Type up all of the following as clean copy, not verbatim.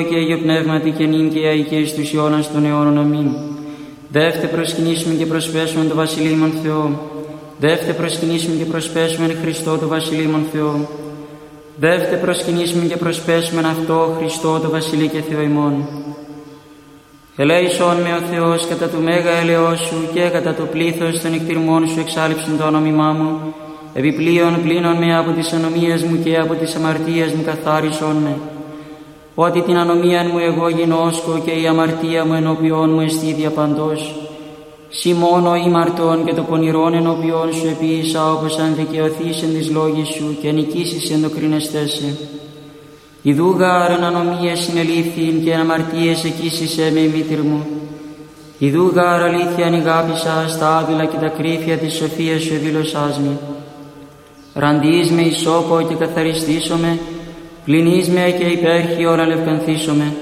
και Αγιο Πνεύματι και νυν και αεί και εις τους αιώνας των αιώνων. αμήν. Δεύτε προσκυνήσουμε και προσπέσουμε το Βασιλείμον Θεό. Δεύτε προσκυνήσουμε και προσπέσουμε Χριστό το Βασιλείμον Θεό. Δεύτε προσκυνήσουμε και προσπέσουμε αυτό Χριστό το Βασιλεί και Θεό ημών. Ελέησον με ο Θεός κατά του μέγα έλεος σου και κατά το πλήθος των εκτιρμών σου εξάλειψον το όνομά μου. Επιπλέον πλύνον με από τις ανομίες μου και από τις αμαρτίες μου καθάρισον με. Ότι την ανομίαν μου εγώ γινώσκω και η αμαρτία μου ενώπιόν μου εστί διαπαντός. Συ μόνο ήμαρτον και το πονηρόν ενώπιόν σου επίησα, όπως αν δικαιωθείς εν της λόγης σου και νικήσεις εν το κρίνεστέσαι. Ιδού γάρ ανομίες συνελήφθην και αμαρτίες εκείσισε με η μήτηρ μου. Ιδού γάρ αλήθειαν ηγάπησα στα άδειλα και τα κρύφια της σοφίας σου εδήλωσάς με. Ραντείς με ισόπο και καθαριστήσομαι, πλυνείς με και υπέρχει όλα λευκανθήσομαι.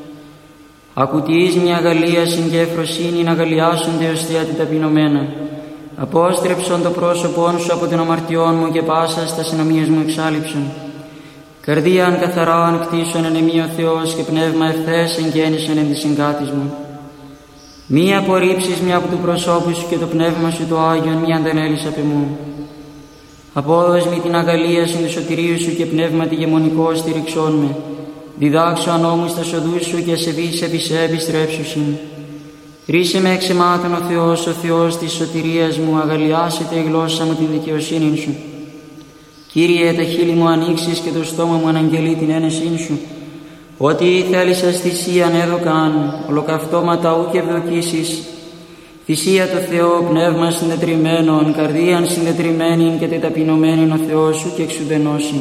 Ακουτείς μια αγαλίασιν και ευφροσύνην αγαλιάσονται ως θεία την ταπεινωμένα. Απόστρεψον το πρόσωπόν σου από την αμαρτιών μου και πάσα στα συνομίες μου εξάλειψον. Καρδίαν καθαράν κτίσον εν εμεί ο Θεός και πνεύμα ευθές εγγέννησον εν της συγκάτης μου. Μη απορρίψεις μια από του προσώπου σου και το πνεύμα σου το Άγιον μη αντανέλεις απ' εμού. Απόδος μη την αγαλίασιν του σωτηρίου σου και πνεύμα τη γεμονικό στηριξών με. Διδάξω ανώμου στα σοδούς σου και ασεβείς επί σε επιστρέψουσιν. Ρίσε με εξαιμάτων ο Θεός της σωτηρίας μου, αγαλιάσετε η γλώσσα μου την δικαιοσύνη σου. Κύριε, τα χείλη μου ανοίξεις και το στόμα μου αναγγελεί την ένεσήν σου. Ότι θέλησες θυσίαν έδωκαν, ολοκαυτώματα ούκ ευδοκίσεις. Θυσία το Θεό, πνεύμα συντετριμμένον, καρδίαν συντετριμμένην και τεταπεινωμένην ο Θεός σου και εξουδενώσιν.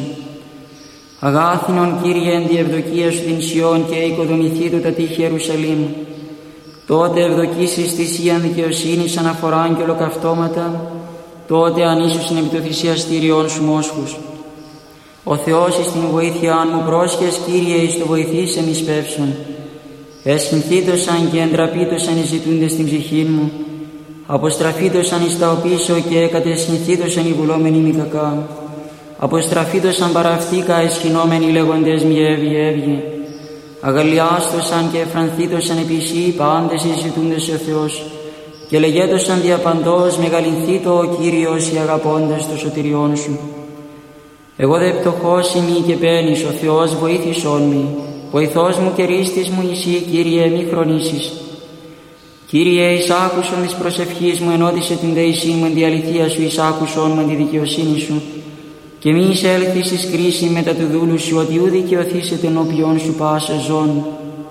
Αγάθινον Κύριε εν τη ευδοκία σου την Σιών και οικοδομηθεί του τα τείχη Ιερουσαλήμ. Τότε ευδοκίσεις θυσίαν δικαιοσύνης αναφοράν και ολοκαυτώματα, τότε ανίσουσιν επί το θυσιαστήριον σου μόσχους. Ο Θεός εις την βοήθειάν μου πρόσχες, Κύριε, εις το βοηθήσεν εις πεύσον. Εσυνθήτωσαν και εντραπήτωσαν οι ζητούντες στην ψυχήν μου. Αποστραφήτωσαν εις τα οπίσω και κατεσυνθήτωσαν οι βουλόμενοι μη κακά. Αποστραφήτωσαν παραυτήκα εσχυνόμενοι λέγοντες μη έβγε. Αγαλιάστωσαν και εφρανθήτωσαν επισή πάντες οι ζητούντες ο Θεός. Και λεγέτωσαν διαπαντός μεγαλυνθήτω ο Κύριος οι αγαπώντες το σωτηριόν σου. Εγώ δε πτωχός ημί και πένης, ο Θεός βοήθησόν μη. Βοηθός μου και ρίστης μου εσύ, Κύριε, μη χρονίσεις. Κύριε, εις άκουσον της προσευχής μου, ενώτισε την δεησή μου εν τη αληθεία σου, εις άκουσον με τη δικαιοσύνη σου. Και μη εισέλθεις εις κρίση μετά του δούλου σου, ότι ου δικαιωθήσετε ενώπιον σου πάσα ζών.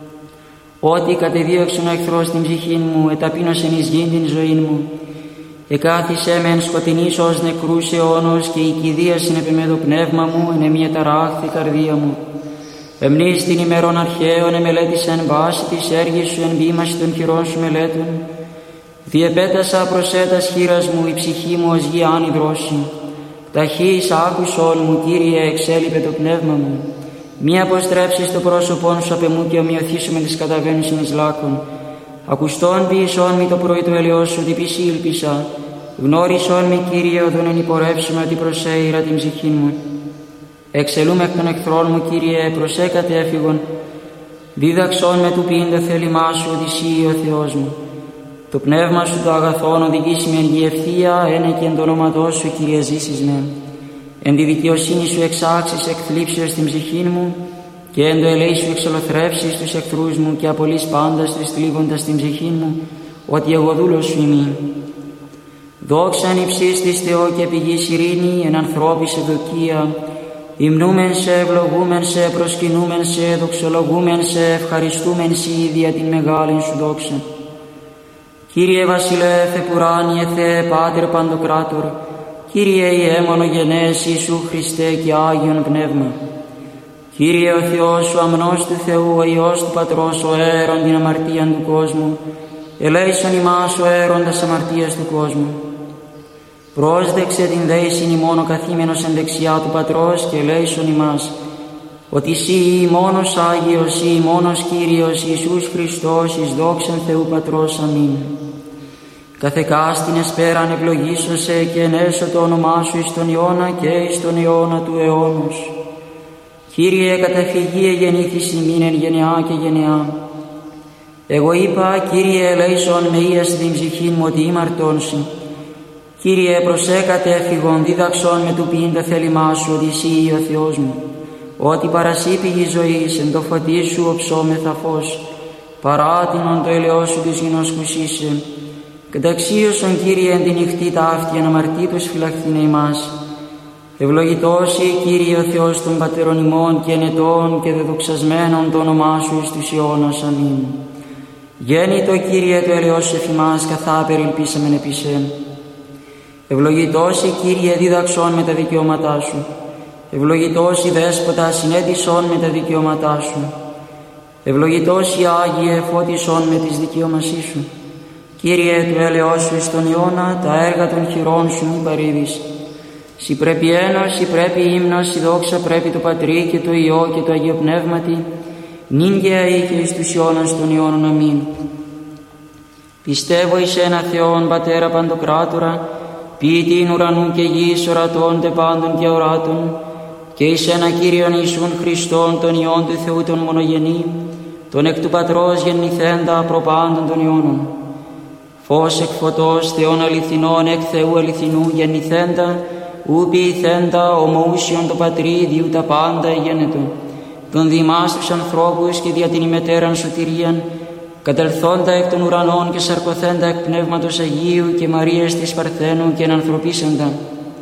Ότι κατεδίωξον ο εχθρός την ψυχήν μου, εταπείνωσεν εις γήν την ζωήν μου. Εκάθισε με εν σκοτεινής ως νεκρούς αιώνος και η κηδίασιν επί το πνεύμα μου, εν εμία ταράχθη καρδία μου. Εμνείς την ημερών αρχαίων εμελέτησεν βάση της έργης σου εν βήμαση των χειρών σου μελέτων. Διεπέτασα προσέτας χείρας μου, η ψυχή μου ως γη άνυδρόση. Ταχύς άκουσον μου, Κύριε, εξέλιπε το πνεύμα μου. Μη αποστρέψεις το πρόσωπόν σου απ' εμού και ομοιωθήσου με τις καταβαίνουσιν εις λάκων. Ακουστών ποιησόν μη το πρωί του ελαιός σου, ότι πισή ήλπισα. Γνώρισόν μη, Κύριε, οδόν εν υπορεύσουμε ότι προσέειρα την ψυχή μου. Εξελούμε εκ των εχθρών μου, Κύριε, προσέκατε έφυγον. Δίδαξόν με του ποιήν το θέλημά σου, ότι εσύ ο Θεός μου. Το πνεύμα σου το αγαθόν οδηγήσει με εν γη ευθεία, ένε και εν το όνοματό σου, Κύριε, ζήσεις με. Εν τη δικαιοσύνη σου εξάξεις εκ θλίψεως την ψυχή μου και εν το ελέη σου εξολοθρεύσεις τους εχθρούς μου και απολύς πάντας τους θλίβοντας την ψυχή μου, ότι εγώ δούλος σου ημί. Δόξαν υψής της Θεό και πηγής ειρήνη, εν ανθρώπης ευδοκία. Υμνούμεν σε, ευλογούμεν σε, προσκυνούμεν σε, δοξολογούμεν σε, ευχαριστούμεν σε ίδια την μεγάλην σου δόξα. Κύριε Βασιλεύ επουράνιε Θεέ Πάτερ Παντοκράτορ, Κύριε Ιε μονογενές Ιησού Χριστέ και Άγιον Πνεύμα. Κύριε ο Θεός σου αμνός του Θεού, ο Υιός του Πατρός, ο αέρον την αμαρτίαν του κόσμου, ελέησον ημάς ο αέροντας αμαρτίας του κόσμου. Πρόσδεξε την δέησιν ημών ο καθήμενος εν δεξιά του Πατρός και ελέησον ημάς, ότι Συ μόνος Άγιος, Συ μόνος Κύριος Ιησούς Χριστός, εις δόξαν Θεού Πατρός. Αμήν. Καθεκάστην εσπέραν ευλογήσωσε και ενέσω το όνομά σου εις τον αιώνα και εις τον αιώνα του αιώνος. Κύριε, καταφυγή γεννήθης ημίν εν γενεά και γενεά. Εγώ είπα, Κύριε, ελέησον με ίας την ψυχήν μου ότι ήμαρτον Συ. Κύριε, προσέκατε φυγον δίδαξον με του ποιήν τα θέλημά Σου, ότι Συ ο Θεός μου. Ότι παρασύ πηγή ζωής, εν το φωτί Σου οψόμεθα φως. Παράτηνον το ελαιό Σου της γινός κουσίσε. Καταξίωσον, Κύριε, εν τη νυχτή τα αυτή αναμαρτήτως φυλαχθήνε ημάς. Ευλογητός Συ, Κύριε ο Θεός των πατέρων ημών και ενετών και δεδοξασμένων το όνομά Σου εις τους αιώνας. Αμήν. Γέννητο, Κύριε, το ελαιός Σου εφημάς, καθά περιλπίσαμεν επί Σε. Ευλογητός Συ, Κύριε, δίδαξον με τα δικαιώματά Σου. Ευλογητός Συ, Δέσποτα, συνέτησον με τα δικαιώματά Σου. Ευλογητός Συ, Άγιε, φώτισον με τις δικαιώμασή Σου. Κύριε, το έλεος Σου εις τον αιώνα, τα έργα των χειρών Σου μη παρήδεις. Συ πρέπει ένος, Συ πρέπει ύμνος, Συ δόξα πρέπει το Πατρί και το Υιό και το Αγίο Πνεύματι, νυν και αεί και εις τους αιώνας των αιώνων. Αμήν. Πιστεύω εις ένα Θεόν, Πατέρα Παντοκράτορα, ποιητήν ουρανού και γης, ορατών τε πάντων και οράτων, και εις ένα Κύριον Ιησούν Χριστόν, τον Υιόν του Θεού τον μονογενή, τον εκ του Πατρός γεννηθέντα προπάντων των αιώνων. Φως εκ φωτός, Θεόν αληθινών, εκ Θεού αληθινού γεννηθέντα, ου ποιηθέντα, ομοούσιον το Πατρί, διού τα πάντα εγένετο. Τον διημάς τους ανθρώπους και δια την ημετέραν σωτηρίαν, κατελθόντα εκ των ουρανών και σαρκωθέντα εκ Πνεύματος Αγίου και Μαρίας της Παρθένου και ενανθρωπίσεντα.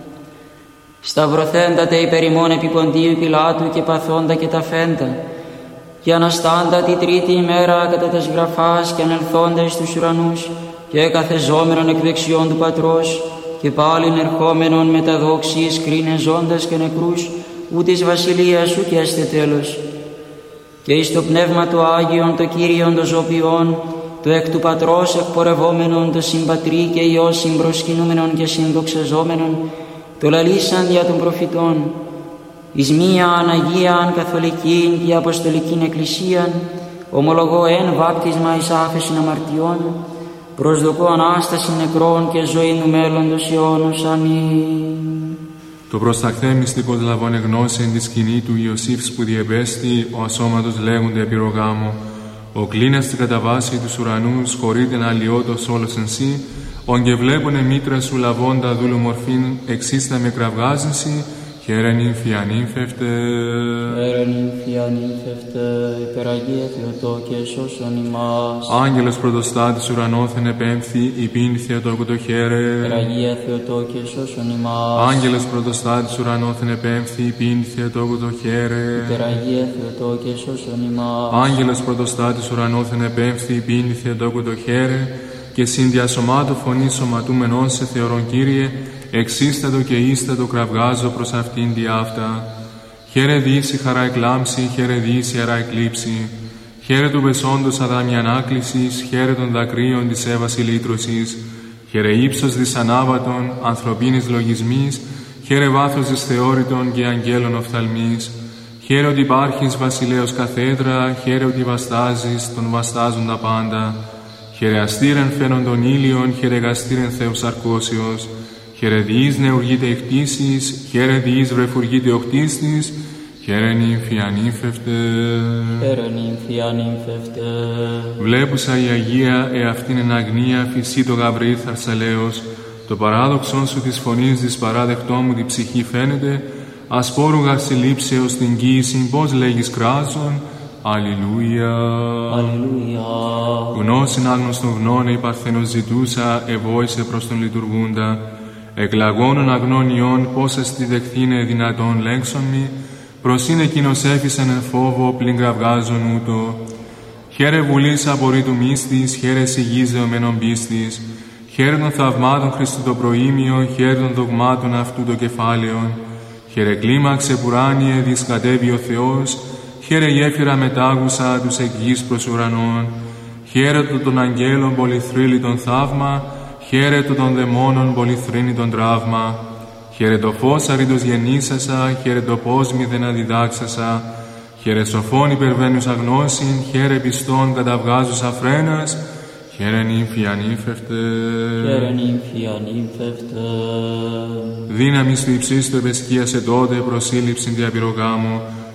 Σταυρωθέντα τε υπερ ημών επί Ποντίου Πιλάτου και παθόντα και ταφέντα, και αναστάντα τη τρίτη ημέρα κατά τας γραφάς και ανελθόντα εις τους ουρανούς και καθεζόμενον εκ δεξιών του Πατρός και πάλιν ερχόμενον με τα δόξη εις κρίνες ζώντας και νεκρούς, ου της βασιλείας Σου και έστε τέλος. Και εις το Πνεύμα του Άγιον, το Κύριον το ζωπιόν, το εκ του Πατρός εκπορευόμενον, το συμπατρί και Υιός συμπροσκυνούμενον και συνδοξαζόμενον, το λαλήσαν δια των προφητών, εις μίαν Αγίαν Καθολικήν και Αποστολικήν Εκκλησίαν, ομολογώ εν βάπτισμα εις άφεσιν αμαρτιών, προσδοκώ Ανάσταση νεκρών και ζωή του μέλλοντος αιώνος. Αμήν. Το προσταχθέ μυστικός λαβώνε γνώση εν τη σκηνή του Ιωσήφ που διεμπέστη, ο ασώματος λέγονται επιρρογάμο. Ο κλίνας στην καταβάση τους ουρανούς χωρείται να αλλοιώτος όλος εν Σύ, ον και βλέπουνε μήτρα Σου λαβώντα δούλου μορφήν, εξίστα με κραυγάζεσι, χαίρε νύμφη ανύμφευτε. Χαίρε νύμφη ανύμφευτε, υπεραγία Θεοτόκε σώσον ημάς. Άγγελος πρωτοστάτης ουρανόθεν επέμφθη, υπήν Θεοτόκο το χαίρε. Υπεραγία Θεοτόκε σώσον ημάς. Άγγελος πρωτοστάτης ουρανόθεν επέμφθη, υπήν Θεοτόκο το χαίρε. Υπεραγία Θεοτόκε σώσον ημάς. Άγγελος πρωτοστάτης ουρανόθεν επέμφθη, υπήν Θεοτόκο το χαίρε. Και συνδιασωμάτου φωνή σωματούμενον σε θεωρών Κύριε, εξίστατο και ίστατο κραυγάζω προς αυτήν τη αυτά. Χαίρε δύση χαρά εκλάμψη, χαίρε δύση αρά εκλείψη. Χαίρε του πεσόντος αδάμι ανάκλησης, χαίρε των δακρύων της έβαση λύτρωσης. Χαίρε ύψος δυσανάβατον, ανθρωπίνης λογισμής, χαίρε βάθος της θεώρητων και αγγέλων οφθαλμής. Χαίρε ότι υπάρχεις βασιλέως καθέδρα, χαίρε ότι βαστάζεις τον βαστάζουν τα πάντα. Χαίρε αστήρεν φαίνον των ήλιων, χαίρε γαστήρεν Θεός αρκώσιος. Χαίρε διείς νεουργείται η χτίσης, χαίρε διείς βρεφουργείται ο χτίστης, χαίρε νύμφη ανύμφευτε. Χαίρε νύμφη ανύμφευτε. Βλέπουσα η Αγία εαυτήν εν αγνία φυσί το Γαβριήλ θαρσαλέος, το παράδοξον Σου της φωνής της παράδεκτό μου τη ψυχή φαίνεται, ασπόρου γαρσιλήψεως την κοίησιν πώς λέγεις κράζον. Αλληλούια. Αλληλούια. Γνώσιν άγνωστον γνώνε η παρθένος ζητούσα, ευόησε προς τον λειτουργούντα. Εκλαγώνων αγνών ιών, πόσες τη δεχθήνε δυνατόν λέξον μη, προς είναι εκείνος έφυσαν εν φόβο, πλην κραυγάζον ούτω. Χαίρε βουλής απορρί του μύστης, χαίρε σιγής δεωμένων πίστης, χαίρε των θαυμάτων Χριστού το προήμιο, χαίρε των δογμάτων αυτού το κεφάλαιον. Χαίρε κλίμαξε πουράνιε, δισκατεύει ο Θεός, χαίρε γέφυρα μετάγουσα τους εκ γης προς ουρανών, χαίρε το των αγγέλων πολυθρύλιτον θαύμα, χαίρε το των δαιμόνων πολυθρύνητον τραύμα, χαίρε το φως αρήτως γεννήσασα, χαίρε το πώς μη δεν αδιδάξασα, χαίρε σοφών υπερβαίνους αγνώσιν, χαίρε πιστών καταβγάζουσα φρένας, χαίρε νύμφη ανύμφευτε. Χαίρε νύμφη ανύμφευτε. Δύναμις του υψίστου επεσκίασε τότε προσήλυψην δια πυρογάμου,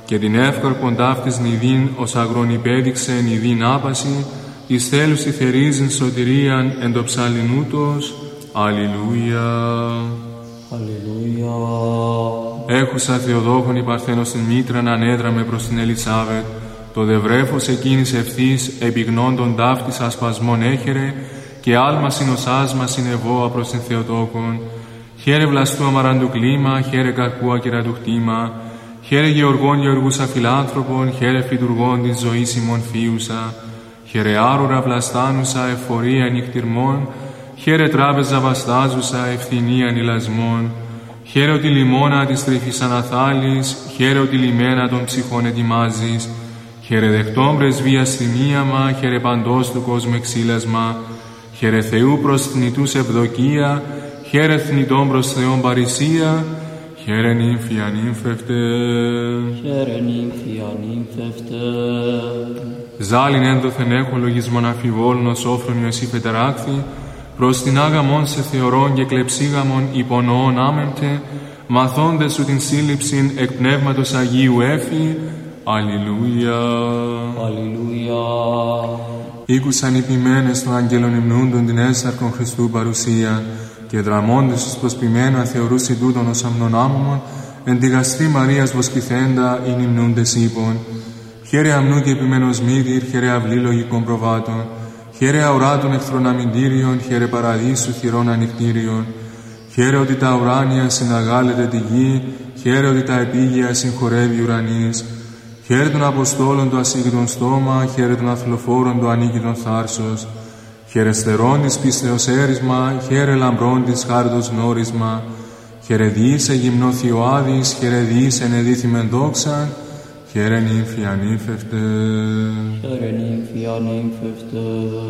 και την εύκαρπον ταύτης νηδίν ως αγρόν υπέδειξε νηδίν άπαση, εις θέλουσι θερίζειν σωτηρίαν εν το ψαλινούτος. Αλληλούια. Αλληλούια. Έχουσα Θεοδόχον η Παρθένος την μήτραν ανέδραμε προς την Ελισάβετ, το δευρέφος εκείνης ευθύς επιγνώντων ταύτης ασπασμών έχερε, και άλμα συνοσάσμα συνεβόα προς την Θεοτόκον. Χαίρε βλαστού αμαραντου κλίμα, χαίρε καρπού ακεραντου χτήμα, χαίρε γεωργών γεωργούσα φιλάνθρωπων, χαίρε φυτουργών της ζωής ημών φίουσα, χαίρε άρουρα βλαστάνουσα εφορία νυχτυρμών, χαίρε τράπεζα βαστάζουσα ευθυνία νηλασμών, χαίρε ότι λιμώνα της τρυφής αναθάλης, χαίρε ότι λιμένα των ψυχών ετοιμάζεις, χαίρε δεχτών πρεσβείας θυμίαμα, χαίρε παντός του κόσμου εξήλασμα, χαίρε Θεού προς θνητούς ευδοκία, χαίρε θνητών προς Θεόν παρησία, χαίρε νύμφη ανύμφευτε. Χαίρε νύμφη ανύμφευτε. Ζάλιν ένδοθεν έχω λογισμον αφιβόλων ως όφρονιο εσύ φετεράκθη, προς την άγαμον σε θεωρών και κλεψίγαμον υπονοών άμεμπτε, μαθώντες σου την σύλληψην εκ πνεύματος Αγίου έφη. Αλληλούια. Αλληλούια. Ήκουσαν οι ποιμένες των αγγέλων υμνούντων την έσαρκον Χριστού παρουσία, και δραμώντες τους προσποιημένα θεωρούσι τούτον ως αμνονάμωμον, εν τη γαστρή Μαρίας βοσκηθέντα ειν υμνούντες ύπων. Χαίρε αμνού και επιμένος μύδυρ, χαίρε αυλή λογικών προβάτων, χαίρε αουράτων εχθρών αμυντήριων, χαίρε παραδείσου θυρών ανοιχτήριων. Χαίρε ότι τα ουράνια συναγάλεται τη γη, χαίρε ότι τα επίγεια συγχωρεύει ουρανής. Χαίρε των Αποστόλων το ασύγκριτον στόμα, χαίρε των αθλοφόρων το ανίκητον θάρσος. Χαίρε στερών της πίστεως έρισμα, χαίρε λαμπρών της χάριτος γνώρισμα. Χαίρε διήσε γυμνό Θειοάδης, χαίρε διήσε ενεδίθημεν δόξαν, χαίρε νύμφη ανύμφευτε. Χαίρε νύμφη ανύμφευτε.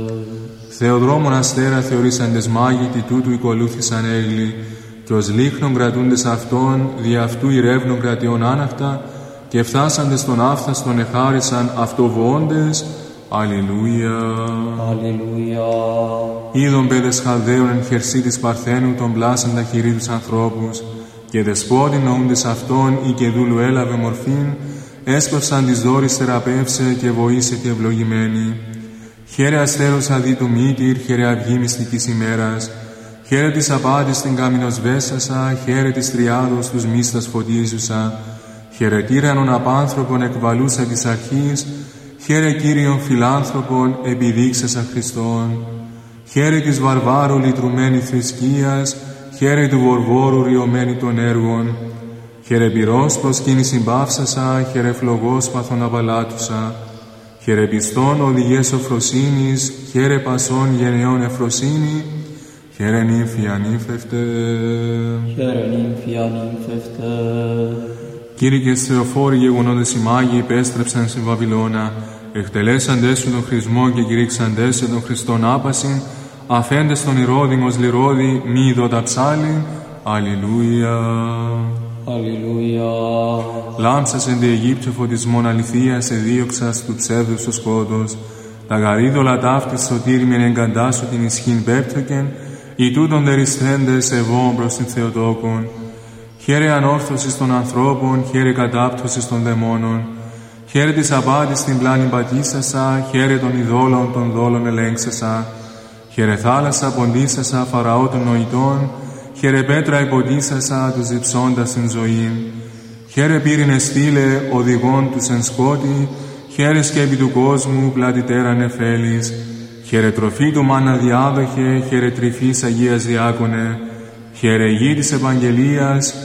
Θεοδρόμων αστέρα θεωρήσαντες μάγητοι τούτου οικολούθησαν έγλοι, και ως λίχνων κρατούντες αυτών, δι' αυτού ηρεύνων κρατιών άναχτα, και φτάσαντες στον άφθαστον εχάρισαν αυτοβοώντες. Αλληλούια. Αλληλούια. Είδον παιδες Χαλδαίων εν χερσί της Παρθένου τον πλάσαν τα χειρί τους ανθρώπους, και δεσπότην νοούντες αυτών ή και δούλου έλαβε μορφήν, έσπευσαν της δόρης θεραπεύσε και βοήσε και ευλογημένη. Χαίρε αστέρος αδί του μύτηρ, χαίρε αυγή μυστικής ημέρας, χαίρε της απάτης την κάμινος βέσασα, χαίρε της τριάδος τους μίστας φωτίζουσα, χαίρε τύρανον απάνθρωπον εκβαλούσα της αρχής, χαίρε Κύριον φιλάνθρωπον επιδείξασα Χριστόν, χαίρε της βαρβάρου λυτρουμένη θρησκείας, χαίρε του βορβόρου ριωμένη των έργων, χαίρε πυρός προσκύνησιν πάυσασα, χαίρε φλογός παθον απαλάτουσα, χαίρε πιστών οδηγές σοφροσύνης, χαίρε πασών γενεών εφροσύνη, χαίρε νύμφη ανύμφευτε. Χαίρε νύμφη ανύμφευτε. Κήρυκες Θεοφόροι γεγονότες οι μάγοι υπέστρεψαν στην Βαβυλώνα, εκτελέσαντες σου τον χρησμό και κηρύξαντες σε τον Χριστόν άπασιν, αφέντες τον Ηρώδημος λιρόδη μη ειδώτα ψάλιν. Αλληλούια. Αλληλούια. Λάμψας εν τη Αιγύπτιο φωτισμόν αληθείας εδίωξας του ψεύδους στο σκότος, τα γαρίδωλα ταύτης σωτήριμεν εγκαντάσου την ισχύν πέπτωκεν, οι τούτον δερισθέντες ευώων προς την Θεοτόκον. Χαίρε ανόρθωσης των ανθρώπων, χαίρε κατάπτωσης των δαιμόνων. Χαίρε της απάτης την πλάνη πατήσασα, χαίρε των ειδόλων των δόλων ελέγξασα. Χαίρε θάλασσα ποντίσασα, Φαραώ των νοητών, χαίρε πέτρα υποντίσασα, τους διψώντας την ζωήν. Χαίρε πύρινε στήλε, οδηγών τους εν σκότη, χαίρε σκέπη του κόσμου, πλάτη τέραν εφέλης. Χαίρε τροφή του μάνα διάδοχε, χαίρε τρυφής Αγίας Διάκονε. Χαίρε γη της Ευαγγελίας,